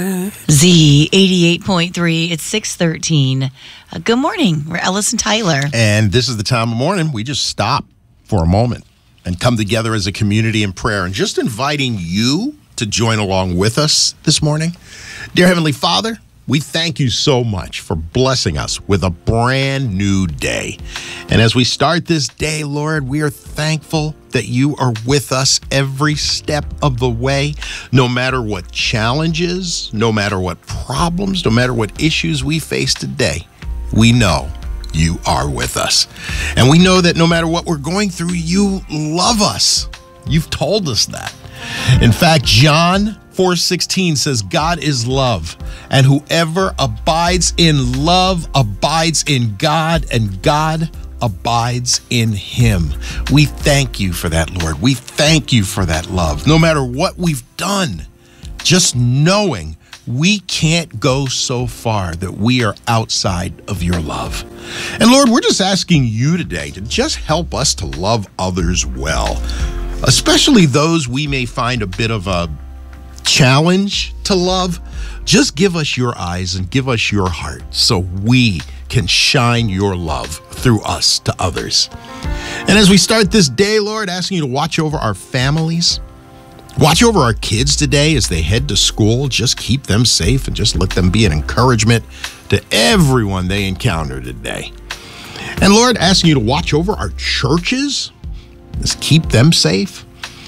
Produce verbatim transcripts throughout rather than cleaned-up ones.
Z eighty-eight point three, it's six thirteen. Uh, good morning, we're Ellis and Tyler. And this is the time of morning we just stop for a moment and come together as a community in prayer and just inviting you to join along with us this morning. Dear Heavenly Father, we thank you so much for blessing us with a brand new day. And as we start this day, Lord, we are thankful that you are with us every step of the way, no matter what challenges, no matter what problems, no matter what issues we face today. We know you are with us. And we know that no matter what we're going through, you love us. You've told us that. In fact, John four sixteen says, God is love, and whoever abides in love abides in God, and God abides in him. We thank you for that, Lord. We thank you for that love. No matter what we've done, just knowing we can't go so far that we are outside of your love. And Lord, we're just asking you today to just help us to love others well, especially those we may find a bit of a challenge to love. Just give us your eyes and give us your heart so we can shine your love through us to others. And as we start this day, Lord, asking you to watch over our families, watch over our kids today as they head to school. Just keep them safe and just let them be an encouragement to everyone they encounter today. And Lord, asking you to watch over our churches, just keep them safe.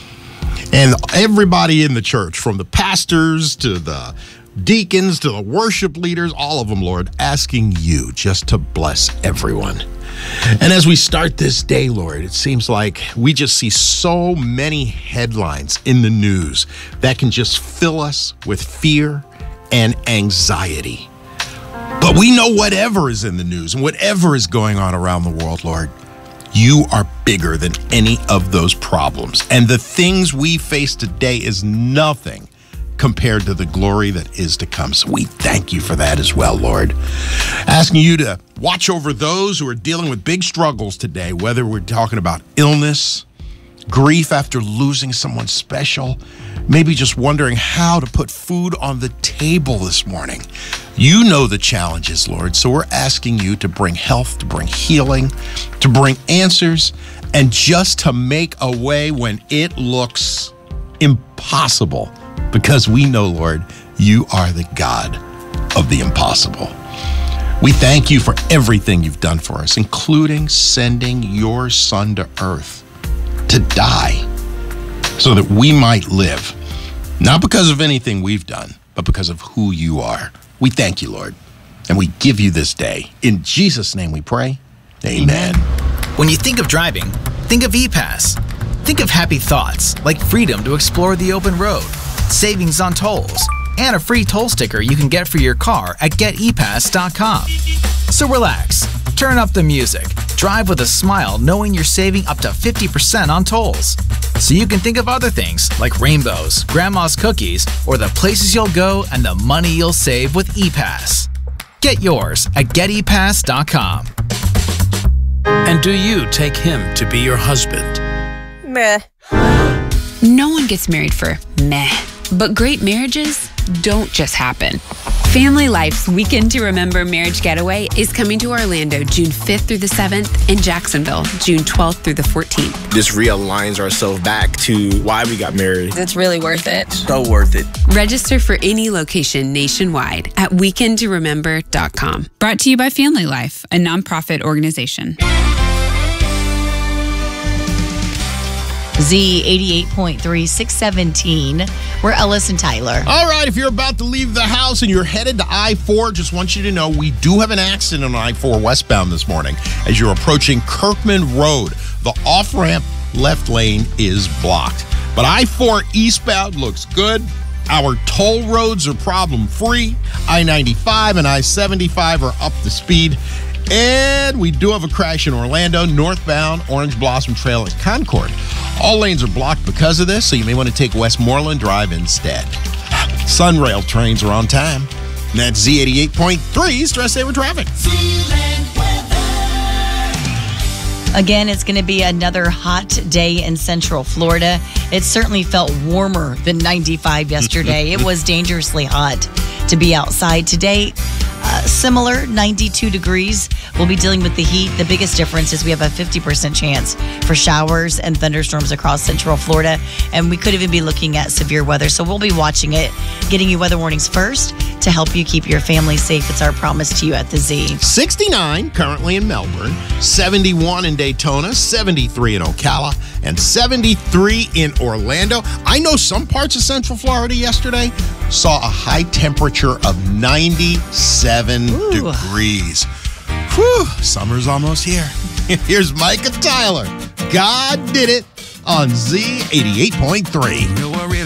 And everybody in the church, from the pastors to the deacons to the worship leaders, all of them, Lord, asking you just to bless everyone. And as we start this day, Lord, it seems like we just see so many headlines in the news that can just fill us with fear and anxiety. But we know whatever is in the news and whatever is going on around the world, Lord, you are bigger than any of those problems. And the things we face today is nothing compared to the glory that is to come. So we thank you for that as well, Lord. Asking you to watch over those who are dealing with big struggles today, whether we're talking about illness, grief after losing someone special, maybe just wondering how to put food on the table this morning. You know the challenges, Lord, so we're asking you to bring health, to bring healing, to bring answers, and just to make a way when it looks impossible, because we know, Lord, you are the God of the impossible. We thank you for everything you've done for us, including sending your Son to earth to die so that we might live, not because of anything we've done, but because of who you are. We thank you, Lord, and we give you this day. In Jesus' name we pray, amen. When you think of driving, think of E-Pass. Think of happy thoughts like freedom to explore the open road, savings on tolls, and a free toll sticker you can get for your car at get e pass dot com. So relax, turn up the music, drive with a smile knowing you're saving up to fifty percent on tolls. So you can think of other things like rainbows, grandma's cookies, or the places you'll go and the money you'll save with E-Pass. Get yours at get e pass dot com. And do you take him to be your husband? Meh. No one gets married for meh, but great marriages don't just happen. Family Life's Weekend to Remember Marriage Getaway is coming to Orlando June fifth through the seventh and Jacksonville June twelfth through the fourteenth. This realigns ourselves back to why we got married. It's really worth it. So worth it. Register for any location nationwide at weekend to remember dot com. Brought to you by Family Life, a nonprofit organization. Z eighty-eight point three, six seventeen. We're Ellis and Tyler. All right, if you're about to leave the house and you're headed to I four, just want you to know we do have an accident on I four westbound this morning. As you're approaching Kirkman Road, the off-ramp left lane is blocked. But I four eastbound looks good. Our toll roads are problem-free. I ninety-five and I seventy-five are up to speed. And we do have a crash in Orlando, northbound Orange Blossom Trail at Concord. All lanes are blocked because of this, so you may want to take Westmoreland Drive instead. Sunrail trains are on time. And that's Z eighty-eight point three Stress Saver Traffic. Again, it's going to be another hot day in Central Florida. It certainly felt warmer than ninety-five yesterday. It was dangerously hot to be outside today. Uh, similar, ninety-two degrees. We'll be dealing with the heat. The biggest difference is we have a fifty percent chance for showers and thunderstorms across Central Florida, and we could even be looking at severe weather. So we'll be watching it, getting you weather warnings first to help you keep your family safe. It's our promise to you at the Z. sixty-nine currently in Melbourne, seventy-one in Daytona, seventy-three in Ocala, and seventy-three in Orlando. I know some parts of Central Florida yesterday saw a high temperature of ninety-seven Ooh. degrees. Whew, summer's almost here. Here's Micah Tyler. God did it on Z eighty-eight point three.